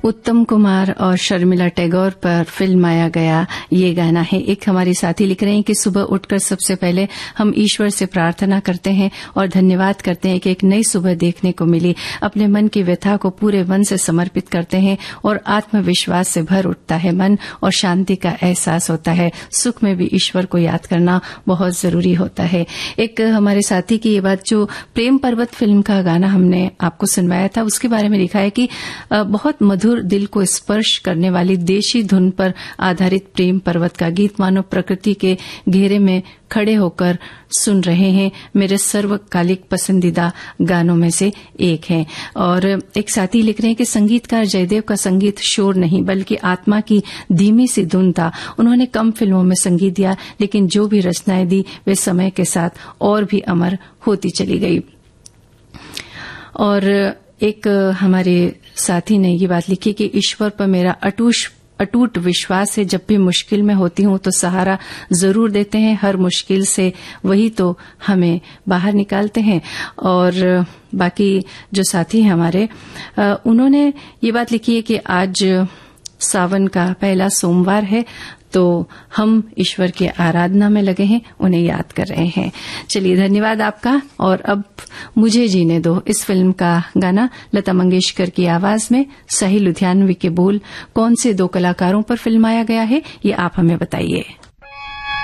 उत्तम कुमार और शर्मिला टैगोर पर फिल्माया गया ये गाना है। एक हमारे साथी लिख रहे हैं कि सुबह उठकर सबसे पहले हम ईश्वर से प्रार्थना करते हैं और धन्यवाद करते हैं कि एक नई सुबह देखने को मिली। अपने मन की व्यथा को पूरे मन से समर्पित करते हैं और आत्मविश्वास से भर उठता है मन और शांति का एहसास होता है। सुख में भी ईश्वर को याद करना बहुत जरूरी होता है। एक हमारे साथी की ये बात, जो प्रेम पर्वत फिल्म का गाना हमने आपको सुनवाया था, उसके बारे में लिखा है कि बहुत मधुर, दिल को स्पर्श करने वाली देशी धुन पर आधारित प्रेम पर्वत का गीत मानो प्रकृति के घेरे में खड़े होकर सुन रहे हैं। मेरे सर्वकालिक पसंदीदा गानों में से एक है। और एक साथी लिख रहे हैं कि संगीतकार जयदेव का संगीत शोर नहीं बल्कि आत्मा की धीमी सी धुन था। उन्होंने कम फिल्मों में संगीत दिया, लेकिन जो भी रचनाएं दी वे समय के साथ और भी अमर होती चली गई। और एक हमारे साथी ने ये बात लिखी कि ईश्वर पर मेरा अटूट विश्वास है। जब भी मुश्किल में होती हूं तो सहारा जरूर देते हैं। हर मुश्किल से वही तो हमें बाहर निकालते हैं। और बाकी जो साथी हैं हमारे, उन्होंने ये बात लिखी है कि आज सावन का पहला सोमवार है, तो हम ईश्वर की आराधना में लगे हैं, उन्हें याद कर रहे हैं। चलिए, धन्यवाद आपका। और अब मुझे जीने दो, इस फिल्म का गाना लता मंगेशकर की आवाज में, साहिल लुधियानवी के बोल, कौन से दो कलाकारों पर फिल्माया गया है, ये आप हमें बताइए।